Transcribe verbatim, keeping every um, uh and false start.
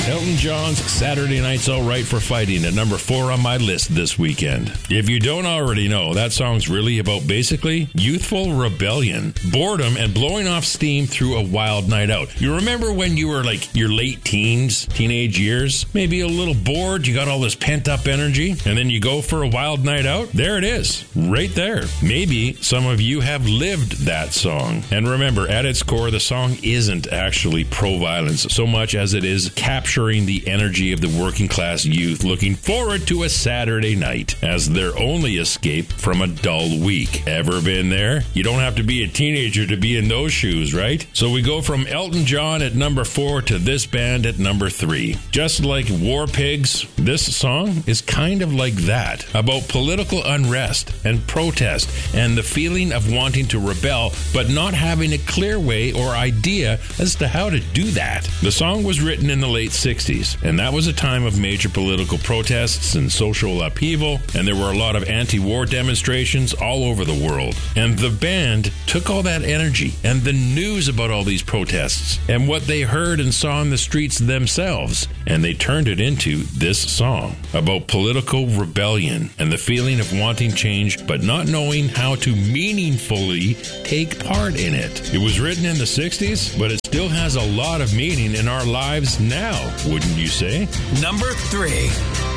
Elton John's Saturday Night's All Right for Fighting at number four on my list this weekend. If you don't already know, that song's really about basically youthful rebellion, boredom, and blowing off steam through a wild night out. You remember when you were like your late teens, teenage years, maybe a little bored, you got all this pent-up energy, and then you go for a wild night out? There it is, right there. Maybe some of you have lived that song. And remember, at its core, the song isn't actually pro-violence so much as it is capturing the energy of the working class youth looking forward to a Saturday night as their only escape from a dull week. Ever been there? You don't have to be a teenager to be in those shoes, right? So we go from Elton John at number four to this band at number three. Just like War Pigs, this song is kind of like that, about political unrest and protest and the feeling of wanting to rebel but not having a clear way or idea as to how to do that. The song was written in the late sixties, and that was a time of major political protests and social upheaval, and there were a lot of anti-war demonstrations all over the world. And the band took all that energy and the news about all these protests and what they heard and saw in the streets themselves, and they turned it into this song about political rebellion and the feeling of wanting change but not knowing how to meaningfully take part in it. It was written in the sixties, but it still has a lot of meaning in our lives now, wouldn't you say? Number three.